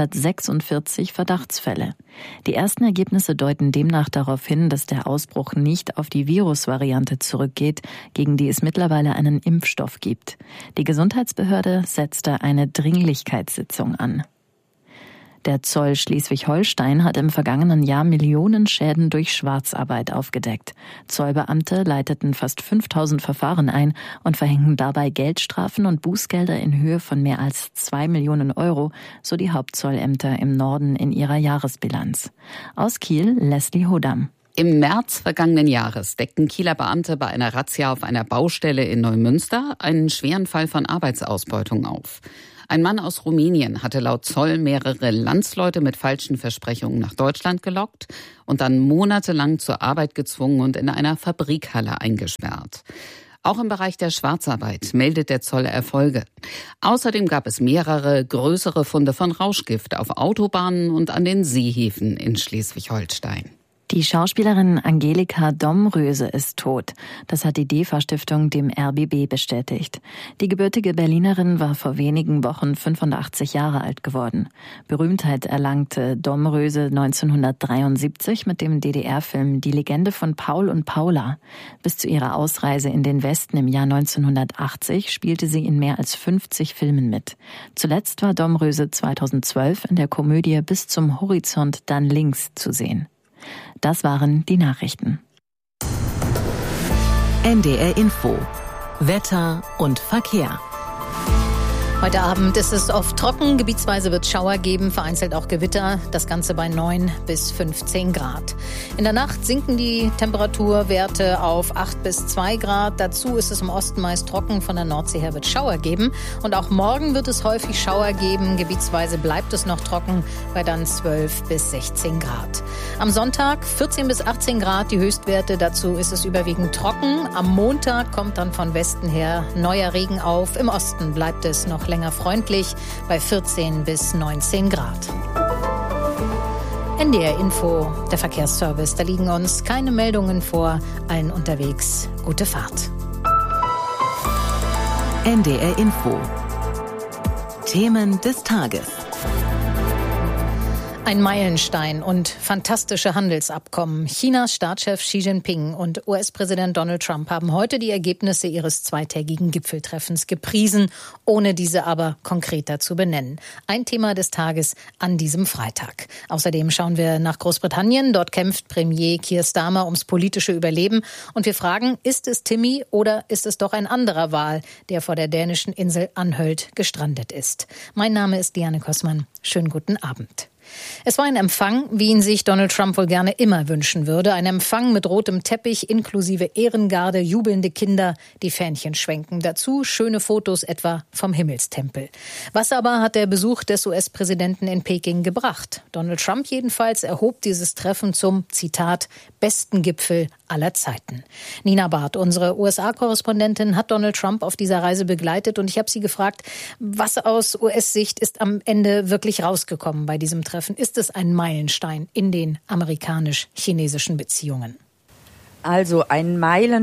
246 Verdachtsfälle. Die ersten Ergebnisse deuten demnach darauf hin, dass der Ausbruch nicht auf die Virusvariante zurückgeht, gegen die es mittlerweile einen Impfstoff gibt. Die Gesundheitsbehörde setzte eine Dringlichkeitssitzung an. Der Zoll Schleswig-Holstein hat im vergangenen Jahr Millionen Schäden durch Schwarzarbeit aufgedeckt. Zollbeamte leiteten fast 5000 Verfahren ein und verhängten dabei Geldstrafen und Bußgelder in Höhe von mehr als 2 Millionen Euro, so die Hauptzollämter im Norden in ihrer Jahresbilanz. Aus Kiel Leslie Hodam. Im März vergangenen Jahres deckten Kieler Beamte bei einer Razzia auf einer Baustelle in Neumünster einen schweren Fall von Arbeitsausbeutung auf. Ein Mann aus Rumänien hatte laut Zoll mehrere Landsleute mit falschen Versprechungen nach Deutschland gelockt und dann monatelang zur Arbeit gezwungen und in einer Fabrikhalle eingesperrt. Auch im Bereich der Schwarzarbeit meldet der Zoll Erfolge. Außerdem gab es mehrere größere Funde von Rauschgift auf Autobahnen und an den Seehäfen in Schleswig-Holstein. Die Schauspielerin Angelika Domröse ist tot. Das hat die DEFA-Stiftung dem RBB bestätigt. Die gebürtige Berlinerin war vor wenigen Wochen 85 Jahre alt geworden. Berühmtheit erlangte Domröse 1973 mit dem DDR-Film Die Legende von Paul und Paula. Bis zu ihrer Ausreise in den Westen im Jahr 1980 spielte sie in mehr als 50 Filmen mit. Zuletzt war Domröse 2012 in der Komödie Bis zum Horizont dann links zu sehen. Das waren die Nachrichten. NDR Info. Wetter und Verkehr. Heute Abend ist es oft trocken, gebietsweise wird es Schauer geben, vereinzelt auch Gewitter, das Ganze bei 9 bis 15 Grad. In der Nacht sinken die Temperaturwerte auf 8 bis 2 Grad. Dazu ist es im Osten meist trocken, von der Nordsee her wird es Schauer geben. Und auch morgen wird es häufig Schauer geben, gebietsweise bleibt es noch trocken, bei dann 12 bis 16 Grad. Am Sonntag 14 bis 18 Grad die Höchstwerte, dazu ist es überwiegend trocken. Am Montag kommt dann von Westen her neuer Regen auf, im Osten bleibt es noch länger freundlich bei 14 bis 19 Grad. NDR Info, der Verkehrsservice. Da liegen uns keine Meldungen vor. Allen unterwegs gute Fahrt. NDR Info. Themen des Tages. Ein Meilenstein und fantastische Handelsabkommen. Chinas Staatschef Xi Jinping und US-Präsident Donald Trump haben heute die Ergebnisse ihres zweitägigen Gipfeltreffens gepriesen, ohne diese aber konkreter zu benennen. Ein Thema des Tages an diesem Freitag. Außerdem schauen wir nach Großbritannien. Dort kämpft Premier Keir Starmer ums politische Überleben. Und wir fragen, ist es Timmy oder ist es doch ein anderer Wal, der vor der dänischen Insel Anhölt gestrandet ist? Mein Name ist Diane Kossmann. Schönen guten Abend. Es war ein Empfang, wie ihn sich Donald Trump wohl gerne immer wünschen würde. Ein Empfang mit rotem Teppich inklusive Ehrengarde, jubelnde Kinder, die Fähnchen schwenken. Dazu schöne Fotos etwa vom Himmelstempel. Was aber hat der Besuch des US-Präsidenten in Peking gebracht? Donald Trump jedenfalls erhob dieses Treffen zum, Zitat, besten Gipfel aller Zeiten. Nina Barth, unsere USA-Korrespondentin, hat Donald Trump auf dieser Reise begleitet und ich habe sie gefragt, was aus US-Sicht ist am Ende wirklich rausgekommen bei diesem Treffen? Ist es ein Meilenstein in den amerikanisch-chinesischen Beziehungen? Also ein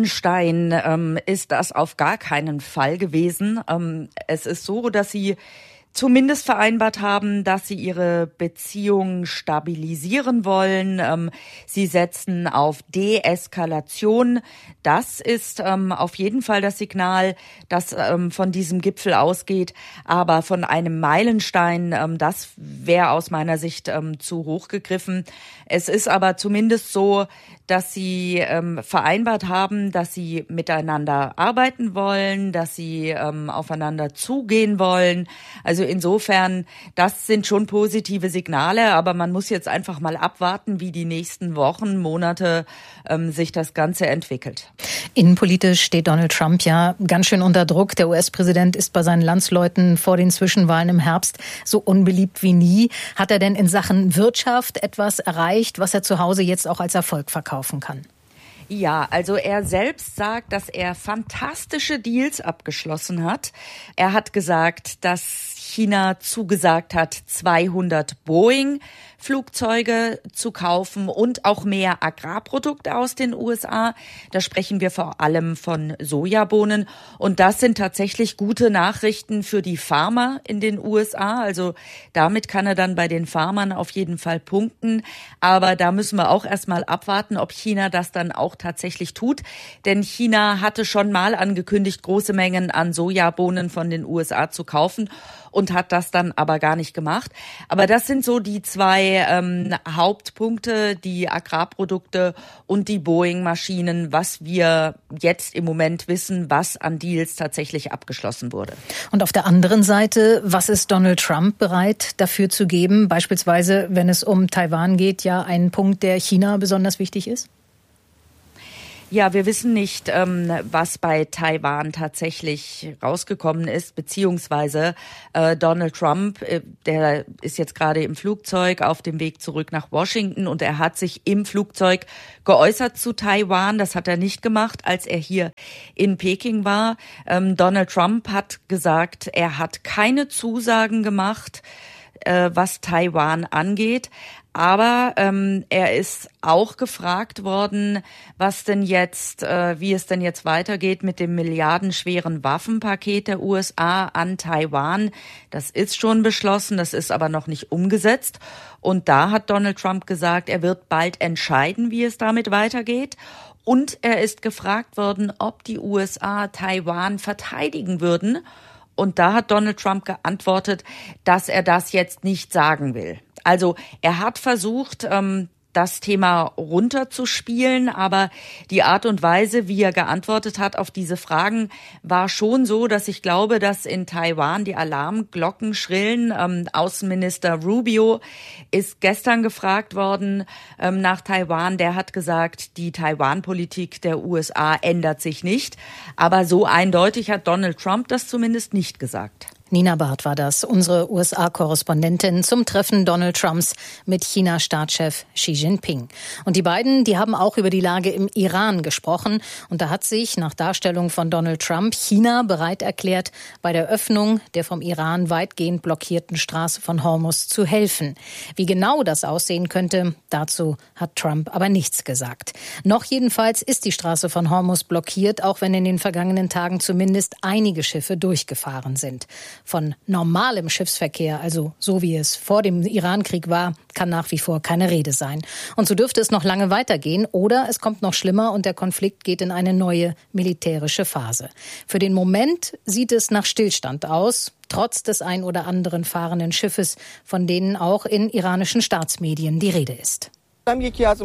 Meilenstein ist das auf gar keinen Fall gewesen. Es ist so, dass sie zumindest vereinbart haben, dass sie ihre Beziehung stabilisieren wollen. Sie setzen auf Deeskalation. Das ist auf jeden Fall das Signal, das von diesem Gipfel ausgeht. Aber von einem Meilenstein, das wäre aus meiner Sicht zu hoch gegriffen. Es ist aber zumindest so, dass sie vereinbart haben, dass sie miteinander arbeiten wollen, dass sie aufeinander zugehen wollen. Also insofern, das sind schon positive Signale, aber man muss jetzt einfach mal abwarten, wie die nächsten Wochen, Monate sich das Ganze entwickelt. Innenpolitisch steht Donald Trump ja ganz schön unter Druck. Der US-Präsident ist bei seinen Landsleuten vor den Zwischenwahlen im Herbst so unbeliebt wie nie. Hat er denn in Sachen Wirtschaft etwas erreicht, was er zu Hause jetzt auch als Erfolg verkaufen kann? Ja, also er selbst sagt, dass er fantastische Deals abgeschlossen hat. Er hat gesagt, dass China zugesagt hat, 200 Boeing-Flugzeuge zu kaufen und auch mehr Agrarprodukte aus den USA. Da sprechen wir vor allem von Sojabohnen. Und das sind tatsächlich gute Nachrichten für die Farmer in den USA. Also damit kann er dann bei den Farmern auf jeden Fall punkten. Aber da müssen wir auch erstmal abwarten, ob China das dann auch tatsächlich tut. Denn China hatte schon mal angekündigt, große Mengen an Sojabohnen von den USA zu kaufen und hat das dann aber gar nicht gemacht. Aber das sind so die zwei Hauptpunkte, die Agrarprodukte und die Boeing-Maschinen, was wir jetzt im Moment wissen, was an Deals tatsächlich abgeschlossen wurde. Und auf der anderen Seite, was ist Donald Trump bereit dafür zu geben? Beispielsweise, wenn es um Taiwan geht, ja ein Punkt, der China besonders wichtig ist? Ja, wir wissen nicht, was bei Taiwan tatsächlich rausgekommen ist, beziehungsweise Donald Trump, der ist jetzt gerade im Flugzeug auf dem Weg zurück nach Washington und er hat sich im Flugzeug geäußert zu Taiwan. Das hat er nicht gemacht, als er hier in Peking war. Donald Trump hat gesagt, er hat keine Zusagen gemacht. was Taiwan angeht. Aber er ist auch gefragt worden, was denn jetzt, wie es denn jetzt weitergeht mit dem milliardenschweren Waffenpaket der USA an Taiwan. Das ist schon beschlossen, das ist aber noch nicht umgesetzt. Und da hat Donald Trump gesagt, er wird bald entscheiden, wie es damit weitergeht. Und er ist gefragt worden, ob die USA Taiwan verteidigen würden. Und da hat Donald Trump geantwortet, dass er das jetzt nicht sagen will. Also er hat versucht, das Thema runterzuspielen, aber die Art und Weise, wie er geantwortet hat auf diese Fragen, war schon so, dass ich glaube, dass in Taiwan die Alarmglocken schrillen. Außenminister Rubio ist gestern gefragt worden nach Taiwan. Der hat gesagt, die Taiwan-Politik der USA ändert sich nicht. Aber so eindeutig hat Donald Trump das zumindest nicht gesagt. Nina Barth war das, unsere USA-Korrespondentin zum Treffen Donald Trumps mit China-Staatschef Xi Jinping. Und die beiden, die haben auch über die Lage im Iran gesprochen. Und da hat sich nach Darstellung von Donald Trump China bereit erklärt, bei der Öffnung der vom Iran weitgehend blockierten Straße von Hormuz zu helfen. Wie genau das aussehen könnte, dazu hat Trump aber nichts gesagt. Noch jedenfalls ist die Straße von Hormuz blockiert, auch wenn in den vergangenen Tagen zumindest einige Schiffe durchgefahren sind. Von normalem Schiffsverkehr, also so wie es vor dem Irankrieg war, kann nach wie vor keine Rede sein. Und so dürfte es noch lange weitergehen oder es kommt noch schlimmer und der Konflikt geht in eine neue militärische Phase. Für den Moment sieht es nach Stillstand aus, trotz des ein oder anderen fahrenden Schiffes, von denen auch in iranischen Staatsmedien die Rede ist. Ein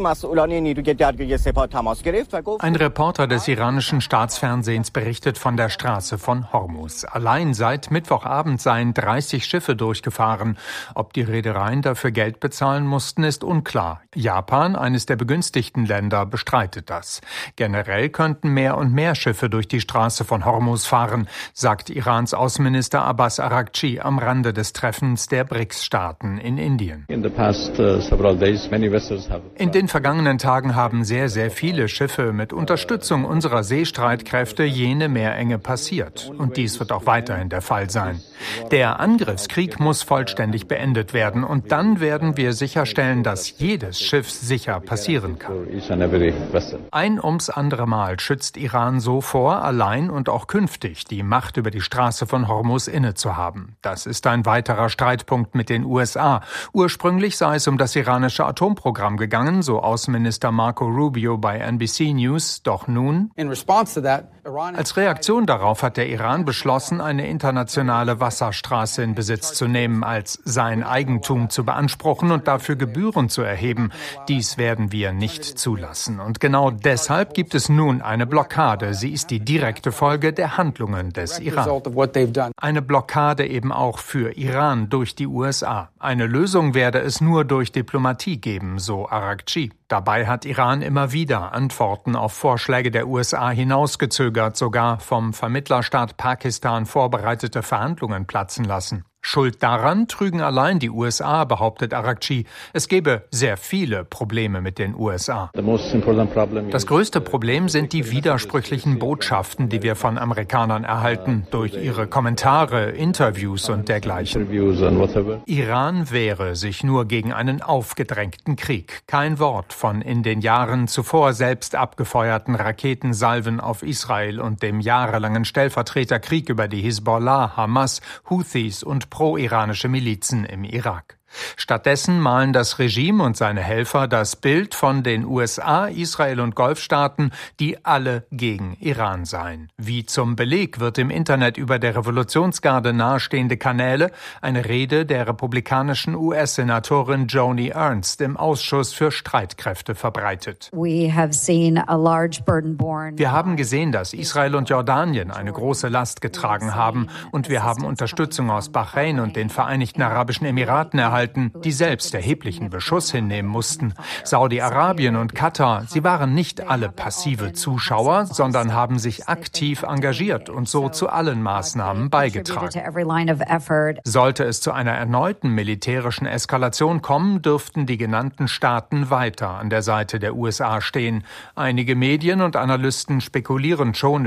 Reporter des iranischen Staatsfernsehens berichtet von der Straße von Hormuz. Allein seit Mittwochabend seien 30 Schiffe durchgefahren. Ob die Reedereien dafür Geld bezahlen mussten, ist unklar. Japan, eines der begünstigten Länder, bestreitet das. Generell könnten mehr und mehr Schiffe durch die Straße von Hormuz fahren, sagt Irans Außenminister Abbas Araghchi am Rande des Treffens der BRICS-Staaten in Indien. In den vergangenen Tagen haben sehr, sehr viele Schiffe mit Unterstützung unserer Seestreitkräfte jene Meerenge passiert. Und dies wird auch weiterhin der Fall sein. Der Angriffskrieg muss vollständig beendet werden. Und dann werden wir sicherstellen, dass jedes Schiff sicher passieren kann. Ein ums andere Mal schützt Iran so vor, allein und auch künftig die Macht über die Straße von Hormuz innezuhaben. Das ist ein weiterer Streitpunkt mit den USA. Ursprünglich sei es um das iranische Atomprogramm gegangen, so Außenminister Marco Rubio bei NBC News. Doch nun, als Reaktion darauf hat der Iran beschlossen, eine internationale Wasserstraße in Besitz zu nehmen, als sein Eigentum zu beanspruchen und dafür Gebühren zu erheben. Dies werden wir nicht zulassen. Und genau deshalb gibt es nun eine Blockade. Sie ist die direkte Folge der Handlungen des Iran. Eine Blockade eben auch für Iran durch die USA. Eine Lösung werde es nur durch Diplomatie geben, so Araghchi. Dabei hat Iran immer wieder Antworten auf Vorschläge der USA hinausgezögert, sogar vom Vermittlerstaat Pakistan vorbereitete Verhandlungen platzen lassen. Schuld daran trügen allein die USA, behauptet Araghchi. Es gebe sehr viele Probleme mit den USA. Das größte Problem sind die widersprüchlichen Botschaften, die wir von Amerikanern erhalten, durch ihre Kommentare, Interviews und dergleichen. Iran wehre sich nur gegen einen aufgedrängten Krieg. Kein Wort von in den Jahren zuvor selbst abgefeuerten Raketensalven auf Israel und dem jahrelangen Stellvertreterkrieg über die Hisbollah, Hamas, Houthis und pro-iranische Milizen im Irak. Stattdessen malen das Regime und seine Helfer das Bild von den USA, Israel und Golfstaaten, die alle gegen Iran seien. Wie zum Beleg wird im Internet über der Revolutionsgarde nahestehende Kanäle eine Rede der republikanischen US-Senatorin Joni Ernst im Ausschuss für Streitkräfte verbreitet. Wir haben gesehen, dass Israel und Jordanien eine große Last getragen haben und wir haben Unterstützung aus Bahrain und den Vereinigten Arabischen Emiraten erhalten, die selbst erheblichen Beschuss hinnehmen mussten. Saudi-Arabien und Katar, sie waren nicht alle passive Zuschauer, sondern haben sich aktiv engagiert und so zu allen Maßnahmen beigetragen. Sollte es zu einer erneuten militärischen Eskalation kommen, dürften die genannten Staaten weiter an der Seite der USA stehen. Einige Medien und Analysten spekulieren schon